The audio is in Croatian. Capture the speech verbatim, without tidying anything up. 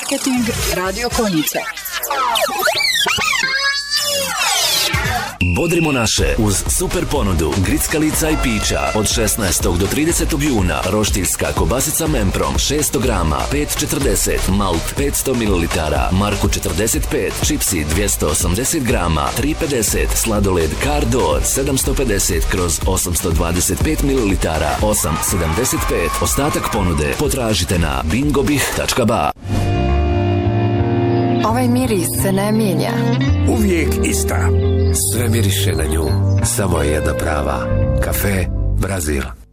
Marketing Radio Konjice. Bodrimo naše uz super ponudu grickalica i pića od šesnaestog do tridesetog juna. Roštiljska kobasica Memprom šesto grama pet četrdeset, malt petsto mililitara Marku četrdeset pet, čipsi dvjesto osamdeset grama tri pedeset, sladoled Cardor sedamsto pedeset kroz osamsto dvadeset pet mililitara osam sedamdeset pet. Ostatak ponude potražite na bingobih tačka ba. Ovaj miris se ne mijenja. Uvijek ista. Sve miriše na nju. Samo je jedna prava. Kafe Brazil.